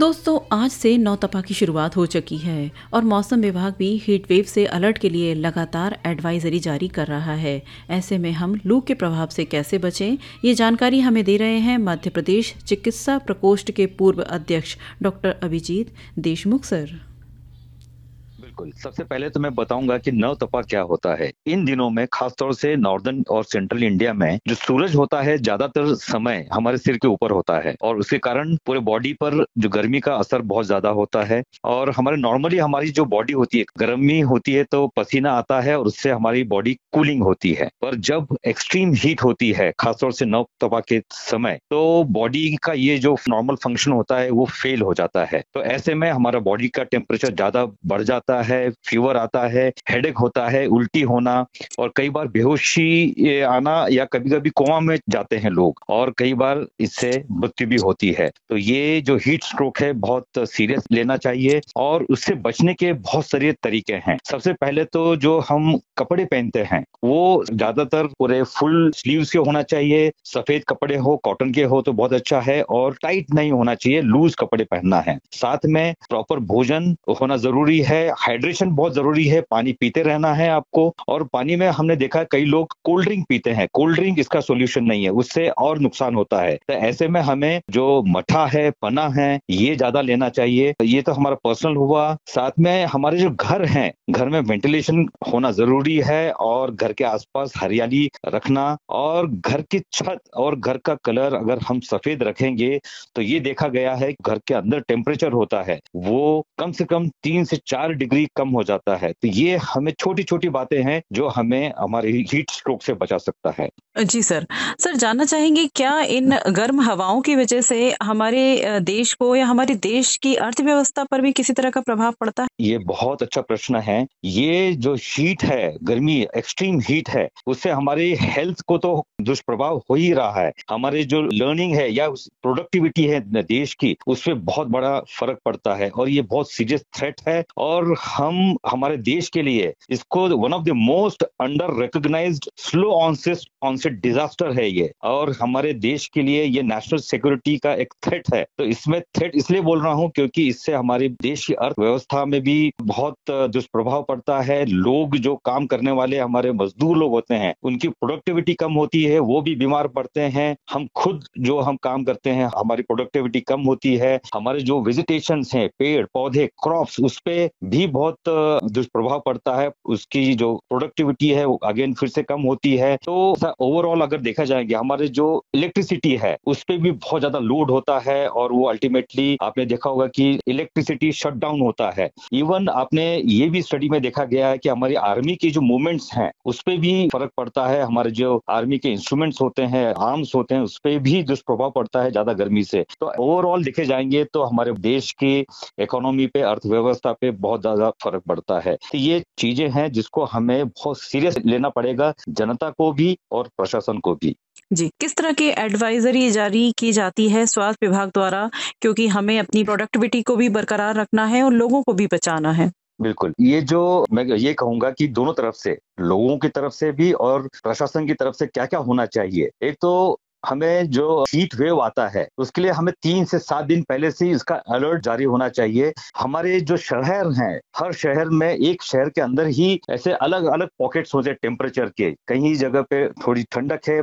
दोस्तों, आज से नौतपा की शुरुआत हो चुकी है और मौसम विभाग भी हीट वेव से अलर्ट के लिए लगातार एडवाइजरी जारी कर रहा है। ऐसे में हम लू के प्रभाव से कैसे बचें, ये जानकारी हमें दे रहे हैं मध्य प्रदेश चिकित्सा प्रकोष्ठ के पूर्व अध्यक्ष डॉक्टर अभिजीत देशमुख सर। बिल्कुल, सबसे पहले तो मैं बताऊँगा कि नवतपा क्या होता है। इन दिनों में ख़ासतौर से नॉर्दर्न और सेंट्रल इंडिया में जो सूरज होता है ज़्यादातर समय हमारे सिर के ऊपर होता है और उसके कारण पूरे बॉडी पर जो गर्मी का असर बहुत ज़्यादा होता है और हमारे नॉर्मली हमारी जो बॉडी होती है, गर्मी होती है तो पसीना आता है और उससे हमारी बॉडी कूलिंग होती है। पर जब एक्सट्रीम हीट होती है, ख़ासतौर से नवतपा के समय, तो बॉडी का ये जो नॉर्मल फंक्शन होता है वो फ़ेल हो जाता है। तो ऐसे में हमारा बॉडी का टेम्परेचर ज़्यादा बढ़ जाता है, फीवर आता है, हेडेक होता है, उल्टी होना और कई बार बेहोशी ये आना या कभी-कभी कोमा में जाते हैं लोग और कई बार इससे मृत्यु भी होती है। तो ये जो हीट स्ट्रोक है बहुत सीरियस लेना चाहिए और उससे बचने के बहुत सारे तरीके हैं। सबसे पहले तो जो हम कपड़े पहनते हैं वो ज़्यादातर पूरे फुल स्लीव्स के होना चाहिए, सफेद कपड़े हो, कॉटन के हो तो बहुत अच्छा है और टाइट नहीं होना चाहिए, लूज कपड़े पहनना है। साथ में प्रॉपर भोजन होना ज़रूरी है, हाइड्रेशन बहुत ज़रूरी है, पानी पीते रहना है आपको और पानी में हमने देखा है कई लोग कोल्ड ड्रिंक पीते हैं, कोल्ड ड्रिंक इसका सॉल्यूशन नहीं है, उससे और नुकसान होता है। तो ऐसे में हमें जो मठा है, पन्ना है, ये ज़्यादा लेना चाहिए। ये तो हमारा पर्सनल हुआ, साथ में हमारे जो घर हैं, घर में वेंटिलेशन होना ज़रूरी है और घर के आस-पास हरियाली रखना और घर की छत और घर का कलर अगर हम सफेद रखेंगे, तो ये देखा गया है घर के अंदर टेम्परेचर होता है, वो कम से कम 3 से 4 डिग्री कम हो जाता है। तो ये हमें छोटी-छोटी बातें हैं जो हमें हमारे हीट स्ट्रोक से बचा सकता है। जी सर। सर, जानना चाहेंगे क्या इन गर्म हवाओं की वजह से हमारे देश को या हमारे देश की अर्थव्यवस्था पर भी किसी तरह का प्रभाव पड़ता है? ये बहुत अच्छा प्रश्न है। ये जो हीट है, गर्मी एक्सट्रीम हीट है, उससे हमारी हेल्थ को तो दुष्प्रभाव हो ही रहा है। हमारे जो लर्निंग है या उस प्रोडक्टिविटी है देश की, उसपे बहुत बड़ा फ़र्क पड़ता है और ये बहुत सीरियस थ्रेट है और हम हमारे देश के लिए इसको one of the most under recognised slow onset disaster है ये और हमारे देश के लिए ये नेशनल सिक्योरिटी का एक थ्रेट है। तो इसमें थ्रेट इसलिए बोल रहा हूँ क्योंकि इससे हमारे देश की अर्थव्यवस्था में भी बहुत दुष्प्रभाव पड़ता है। लोग जो काम करने वाले हमारे मजदूर लोग होते हैं, उनकी प्रोडक्टिविटी कम होती है, वो भी बीमार पड़ते हैं। हम खुद जो हम काम करते हैं, हमारी प्रोडक्टिविटी कम होती है। हमारे जो वेजिटेशंस हैं, पेड़, पौधे, क्रॉप्स, उस पे भी बहुत दुष्प्रभाव पड़ता है। उसकी जो प्रोडक्टिविटी है, वो अगेन फिर से कम होती है। तो ओवरऑल अगर देखा जाएगा, हमारे जो इलेक्ट्रिसिटी है, उस पे भी बहुत ज्यादा लोड होता है और वो अल्टीमेटली आपने देखा होगा कि इलेक्ट्रिसिटी शट डाउन होता है। इवन आपने ये भी स्टडी में देखा गया है कि हमारी आर्मी की जो मूवमेंट्स हैं उस पे भी फर्क पड़ता है। हमारे जो आर्मी के इंस्ट्रूमेंट्स होते हैं, आर्म्स होते हैं, उस पे भी दुष्प्रभाव पड़ता है ज्यादा गर्मी से। तो ओवरऑल देखे जाएंगे तो हमारे देश की इकोनॉमी पे, अर्थव्यवस्था पे बहुत ज्यादा फर्क पड़ता है। तो ये चीजें हैं जिसको हमें बहुत सीरियस लेना पड़ेगा, जनता को भी और प्रशासन को भी। जी, किस तरह की एडवाइजरी जारी की जाती है स्वास्थ्य विभाग द्वारा, क्योंकि हमें अपनी प्रोडक्टिविटी को भी बरकरार रखना है और लोगों को भी बचाना है? बिल्कुल, ये जो मैं ये कहूँगा कि दोनों तरफ से, लोगों की तरफ से भी और प्रशासन की तरफ से क्या-क्या होना चाहिए। एक तो हमें जो हीट वेव आता है, उसके लिए हमें 3 से 7 दिन पहले से ही इसका अलर्ट जारी होना चाहिए। हमारे जो शहर हैं, हर शहर में एक शहर के अंदर ही ऐसे अलग-अलग पॉकेट्स होते हैं टेम्परेचर के। कहीं जगह पे थोड़ी ठंडक है,